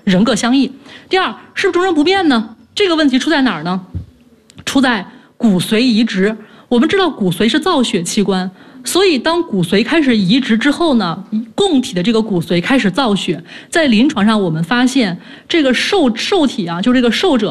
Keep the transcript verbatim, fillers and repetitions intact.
人各相异。第二，是不是终身不变呢？这个问题出在哪儿呢？出在骨髓移植。我们知道骨髓是造血器官，所以当骨髓开始移植之后呢，供体的这个骨髓开始造血。在临床上，我们发现这个受受体啊，就这个受者